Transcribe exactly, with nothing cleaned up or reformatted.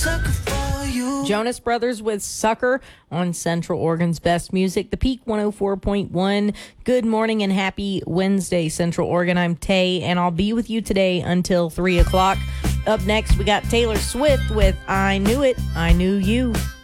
Jonas Brothers with Sucker on Central Oregon's Best Music, The Peak one oh four point one. Good morning and happy Wednesday, Central Oregon. I'm Tay, and I'll be with you today until three o'clock. Up next, we got Taylor Swift with I Knew It, I Knew You.